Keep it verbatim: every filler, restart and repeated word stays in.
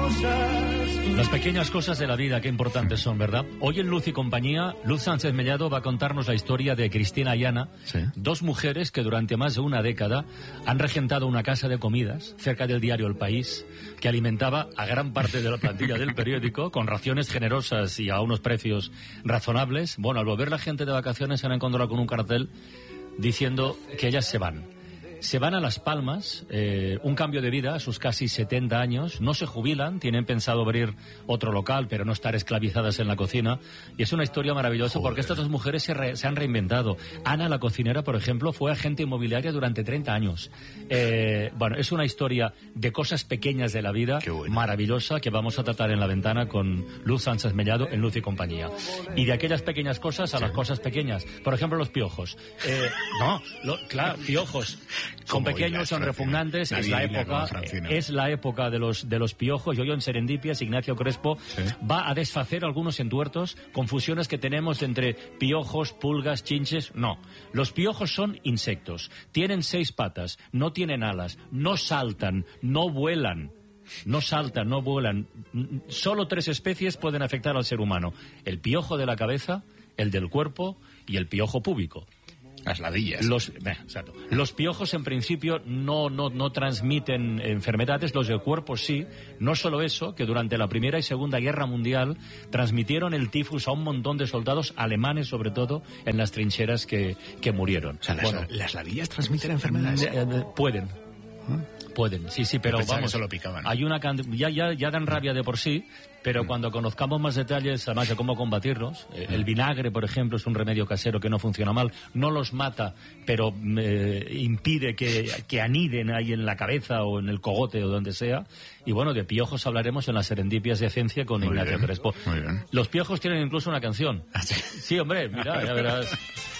Las pequeñas cosas de la vida, qué importantes son, ¿verdad? Hoy en Luz y Compañía, Luz Sánchez Mellado va a contarnos la historia de Cristina y Ana, sí. Dos mujeres que durante más de una década han regentado una casa de comidas cerca del diario El País, que alimentaba a gran parte de la plantilla del periódico con raciones generosas y a unos precios razonables. Bueno, al volver la gente de vacaciones se han encontrado con un cartel diciendo que ellas se van. Se van a Las Palmas, eh, un cambio de vida a sus casi setenta años, no se jubilan, tienen pensado abrir otro local, pero no estar esclavizadas en la cocina, y es una historia maravillosa. Joder. Porque estas dos mujeres se, re, se han reinventado. Ana, la cocinera, por ejemplo, fue agente inmobiliaria durante treinta años. Eh, bueno, es una historia de cosas pequeñas de la vida, bueno. Maravillosa, que vamos a tratar en La Ventana con Luz Sánchez Mellado en Luz y Compañía. Y de aquellas pequeñas cosas a sí. Las cosas pequeñas. Por ejemplo, los piojos. Eh, no, lo, claro, piojos. Son pequeños, son repugnantes, es la época, es la época de los de los piojos. Yo, yo en Serendipias, Ignacio Crespo ¿sí? Va a desfacer algunos entuertos, confusiones que tenemos entre piojos, pulgas, chinches. No, los piojos son insectos, tienen seis patas, no tienen alas, no saltan, no vuelan. No saltan, no vuelan. Solo tres especies pueden afectar al ser humano: el piojo de la cabeza, el del cuerpo y el piojo púbico. Las ladillas. Los, eh, exacto. Los piojos en principio no, no, no transmiten enfermedades, los del cuerpo sí. No solo eso, que durante la Primera y Segunda Guerra Mundial transmitieron el tifus a un montón de soldados alemanes, sobre todo, en las trincheras que, que murieron. O sea, bueno, las, ¿las ladillas transmiten enfermedades? Eh, eh, pueden. ¿Ah? Pueden, sí, sí, pero vamos, solo picaban. Hay una ya, ya, ya dan rabia de por sí, pero mm. cuando conozcamos más detalles, además de cómo combatirlos, eh, mm. el vinagre, por ejemplo, es un remedio casero que no funciona mal, no los mata, pero eh, impide que, que aniden ahí en la cabeza o en el cogote o donde sea. Y bueno, de piojos hablaremos en las Serendipias de Ciencia con Muy Ignacio bien. Crespo. Muy bien. Los piojos tienen incluso una canción. Sí, hombre, mira, ya verás.